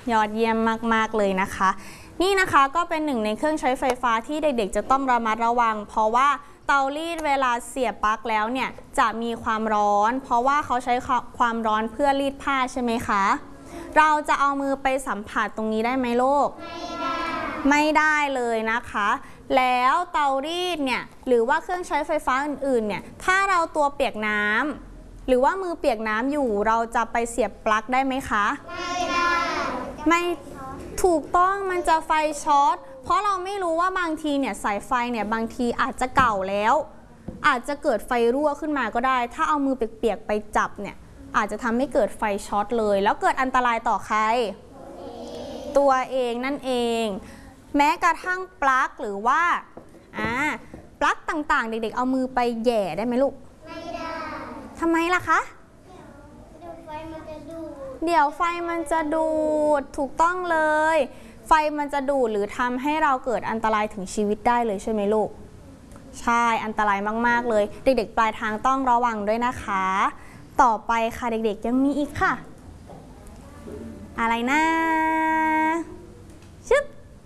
ยอดเยี่ยมมากๆเลยนะคะนี่นะคะก็เป็นหนึ่งในเครื่องใช้ไฟฟ้าที่เด็กๆจะต้องระมัดระวังเพราะว่าเตารีดเวลาเสียบปลั๊กแล้วเนี่ยจะมีความร้อนเพราะว่าเขาใช้ความร้อนเพื่อรีดผ้าใช่ไหมคะเราจะเอามือไปสัมผัสตรงนี้ได้ไหมลูกไม่ได้เลยนะคะแล้วเตารีดเนี่ยหรือว่าเครื่องใช้ไฟฟ้าอื่นๆเนี่ยถ้าเราตัวเปียกน้ำหรือว่ามือเปียกน้ำอยู่เราจะไปเสียบปลั๊กได้ไหมคะไม่ได้ไม่ถูกต้องมันจะไฟช็อตเพราะเราไม่รู้ว่าบางทีเนี่ยสายไฟเนี่ยบางทีอาจจะเก่าแล้วอาจจะเกิดไฟรั่วขึ้นมาก็ได้ถ้าเอามือเปียกๆไปจับเนี่ยอาจจะทำให้เกิดไฟช็อตเลยแล้วเกิดอันตรายต่อใครตัวเองนั่นเองแม้กระทั่งปลั๊กหรือว่าปลั๊กต่างๆเด็กๆเอามือไปแหย่ได้ไหมลูกไม่ได้ทำไมล่ะคะเดี๋ยวไฟมันจะดูดถูกต้องเลยไฟมันจะดูดหรือทำให้เราเกิดอันตรายถึงชีวิตได้เลยใช่ไหมลูกใช่อันตรายมากๆเลยเด็กๆปลายทางต้องระวังด้วยนะคะต่อไปค่ะเด็กๆยังมีอีกค่ะอะไรนะชึบ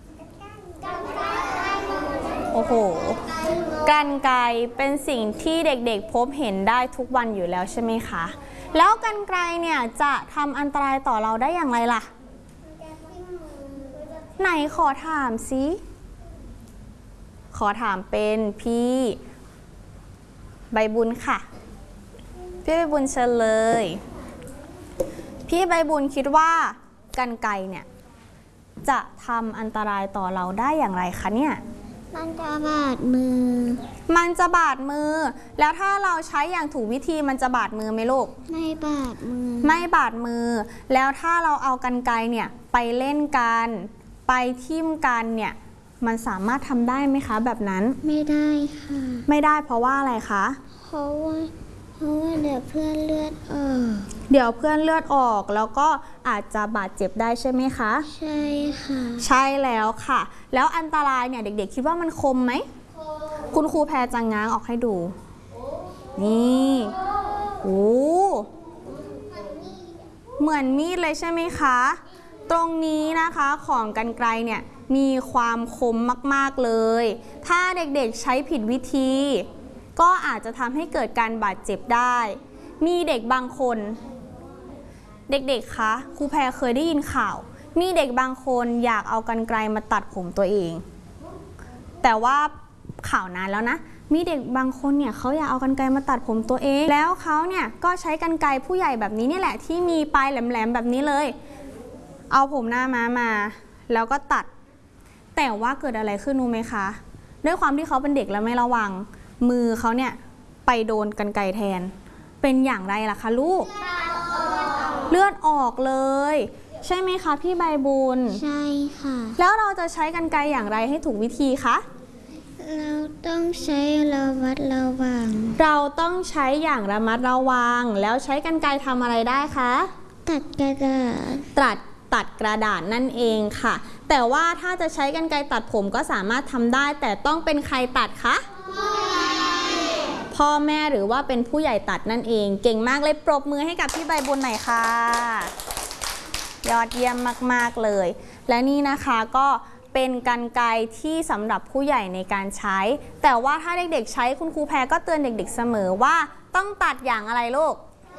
โอ้โหกรรไกรเป็นสิ่งที่เด็กๆพบเห็นได้ทุกวันอยู่แล้วใช่ไหมคะแล้วกรรไกรเนี่ยจะทำอันตรายต่อเราได้อย่างไรล่ะไหนขอถามสิขอถามเป็นพี่ใบบุญค่ะพี่ใบบุญเชิญเลยพี่ใบบุญคิดว่ากรรไกรเนี่ยจะทำอันตรายต่อเราได้อย่างไรคะเนี่ยมันจะบาดมือแล้วถ้าเราใช้อย่างถูกวิธีมันจะบาดมือไหมลูกไม่บาดมือแล้วถ้าเราเอากรรไกรเนี่ยไปเล่นกันไปทิ่มกันเนี่ยมันสามารถทำได้ไหมคะแบบนั้นไม่ได้ค่ะไม่ได้เพราะว่าอะไรคะเพราะว่าเดี๋ยวเพื่อนเลือดออกแล้วก็อาจจะบาดเจ็บได้ใช่ไหมคะใช่ค่ะใช่แล้วค่ะแล้วอันตรายเนี่ยเด็กๆคิดว่ามันคมไหมคุณครูแพรจะง้างออกให้ดูนี่โอ้เหมือนมีดเลยใช่ไหมคะตรงนี้นะคะของกรรไกรเนี่ยมีความคมมากๆเลยถ้าเด็กๆใช้ผิดวิธีก็อาจจะทำให้เกิดการบาดเจ็บได้มีเด็กบางคนเด็กๆคะครูแพรเคยได้ยินข่าวมีเด็กบางคนอยากเอากรรไกรมาตัดผมตัวเองแต่ว่าข่าวนานแล้วนะมีเด็กบางคนเนี่ยเขาอยากเอากรรไกรมาตัดผมตัวเองแล้วเขาเนี่ยก็ใช้กรรไกรผู้ใหญ่แบบนี้นี่แหละที่มีปลายแหลมๆแบบนี้เลยเอาผมหน้าม้ามาแล้วก็ตัดแต่ว่าเกิดอะไรขึ้นรู้ไหมคะด้วยความที่เขาเป็นเด็กแล้วไม่ระวังมือเขาเนี่ยไปโดนกรรไกรแทนเป็นอย่างไรล่ะคะลูกเลือดออกเลยใช่ไหมคะพี่ใบบุญใช่ค่ะแล้วเราจะใช้กรรไกรอย่างไรให้ถูกวิธีคะเราต้องใช้ระมัดระวังแล้วใช้กรรไกรทำอะไรได้คะตัดกระดาษนั่นเองค่ะแต่ว่าถ้าจะใช้กรรไกรตัดผมก็สามารถทำได้แต่ต้องเป็นใครตัดคะพ่อแม่หรือว่าเป็นผู้ใหญ่ตัดนั่นเองเก่งมากเลยปรบมือให้กับพี่ใบบุญหน่อยค่ะยอดเยี่ยมมากๆเลยและนี่นะคะก็เป็นกรรไกรที่สำหรับผู้ใหญ่ในการใช้แต่ว่าถ้าเด็กๆใช้คุณครูแพรก็เตือนเด็กๆเสมอว่าต้องตัดอย่างอะไรลูก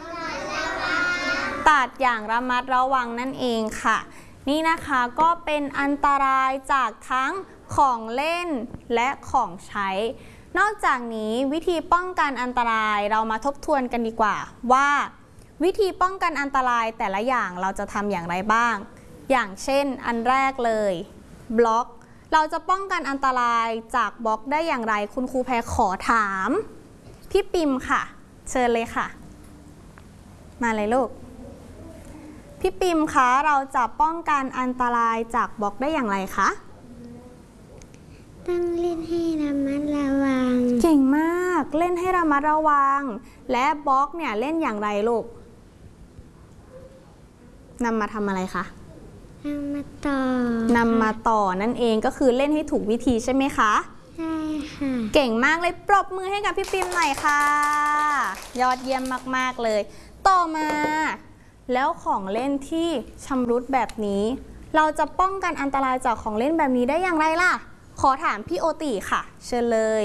ตัดอย่างระมัดระวังนั่นเองค่ะนี่นะคะก็เป็นอันตรายจากทั้งของเล่นและของใช้นอกจากนี้วิธีป้องกันอันตรายเรามาทบทวนกันดีกว่าว่าวิธีป้องกันอันตรายแต่ละอย่างเราจะทำอย่างไรบ้างอย่างเช่นอันแรกเลยบล็อกเราจะป้องกันอันตรายจากบล็อกได้อย่างไรคุณครูแพรขอถามพี่ปิมค่ะเชิญเลยค่ะมาเลยลูกพี่ปิมคะเราจะป้องกันอันตรายจากบล็อกได้อย่างไรคะต้องเล่นให้ระมัดระวังเก่งมากเล่นให้ระมัดระวังและบล็อกเนี่ยเล่นอย่างไรลูกนำมาทำอะไรคะนำมาต่อนั่นเองก็คือเล่นให้ถูกวิธีใช่ไหมคะใช่ค่ะเก่งมากเลยปรบมือให้กับพี่ปิมหน่อยค่ะยอดเยี่ยมมากๆเลยต่อมาแล้วของเล่นที่ชำรุดแบบนี้เราจะป้องกันอันตรายจากของเล่นแบบนี้ได้อย่างไรล่ะขอถามพี่โอติค่ะเชิญเลย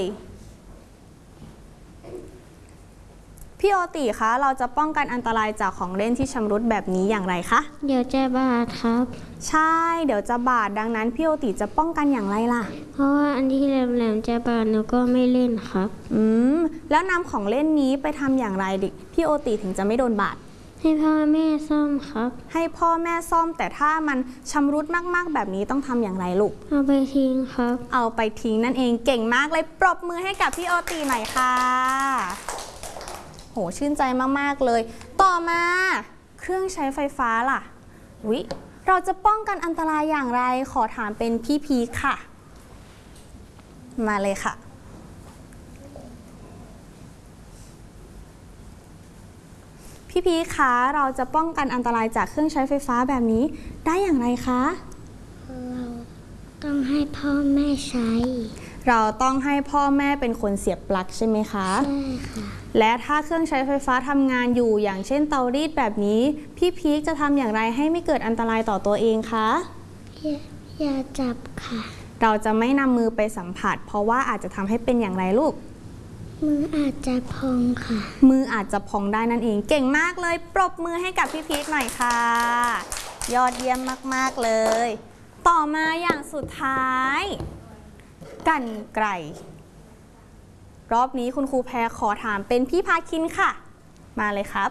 พี่โอติคะเราจะป้องกันอันตรายจากของเล่นที่ชำรุดแบบนี้อย่างไรคะเดี๋ยวจะบาดครับใช่เดี๋ยวจะบาดดังนั้นพี่โอติจะป้องกันอย่างไรล่ะเพราะว่าอันที่แหลมๆจะบาดหนูก็ไม่เล่นครับแล้วนำของเล่นนี้ไปทำอย่างไรดิพี่โอติถึงจะไม่โดนบาดให้พ่อแม่ซ่อมครับให้พ่อแม่ซ่อมแต่ถ้ามันชำรุดมากๆแบบนี้ต้องทำอย่างไรลูกเอาไปทิ้งครับเอาไปทิ้งนั่นเองเก่งมากเลยปรบมือให้กับพี่โอติหน่อยค่ะโหชื่นใจมากๆเลยต่อมาเครื่องใช้ไฟฟ้าล่ะเราจะป้องกันอันตรายอย่างไรขอถามเป็นพี่พีคค่ะมาเลยค่ะพี่พีคคะเราจะป้องกันอันตรายจากเครื่องใช้ไฟฟ้าแบบนี้ได้อย่างไรคะเราต้องให้พ่อแม่ใช้เราต้องให้พ่อแม่เป็นคนเสียบปลั๊กใช่ไหมคะใช่ค่ะและถ้าเครื่องใช้ไฟฟ้าทำงานอยู่อย่างเช่นเตารีดแบบนี้พี่พีคจะทำอย่างไรให้ไม่เกิดอันตรายต่อตัวเองคะอย่าจับค่ะเราจะไม่นำมือไปสัมผัสเพราะว่าอาจจะทำให้เป็นอย่างไรลูกมืออาจจะพองค่ะมืออาจจะพองได้นั่นเองเก่งมากเลยปรบมือให้กับพี่พีคหน่อยค่ะยอดเยี่ยมมากๆเลยต่อมาอย่างสุดท้ายกรรไกรรอบนี้คุณครูแพรขอถามเป็นพี่พาคินค่ะมาเลยครับ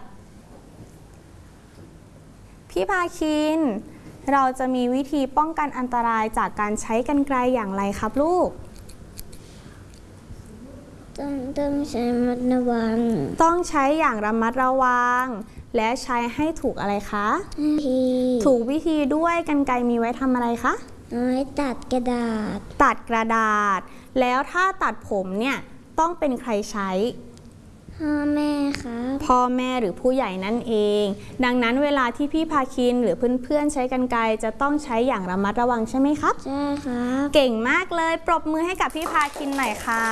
พี่พาคินเราจะมีวิธีป้องกันอันตรายจากการใช้กรรไกรอย่างไรครับลูกต้องใช้ระมัดระวังต้องใช้อย่างระมัดระวังและใช้ให้ถูกอะไรคะถูกวิธีด้วยกรรไกรมีไว้ทำอะไรคะไว้ตัดกระดาษแล้วถ้าตัดผมเนี่ยต้องเป็นใครใช้พ่อแม่ครับพ่อแม่หรือผู้ใหญ่นั่นเองดังนั้นเวลาที่พี่พาคินหรือเพื่อนๆใช้กรรไกรจะต้องใช้อย่างระมัดระวังใช่ไหมครับใช่ครับเก่งมากเลยปรบมือให้กับพี่พาคินหน่อยค่ะ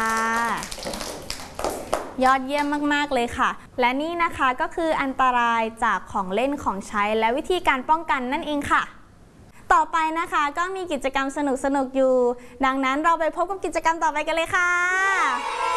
ยอดเยี่ยมมากๆเลยค่ะและนี่นะคะก็คืออันตรายจากของเล่นของใช้และวิธีการป้องกันนั่นเองค่ะต่อไปนะคะก็มีกิจกรรมสนุกๆอยู่ดังนั้นเราไปพบกับกิจกรรมต่อไปกันเลยค่ะ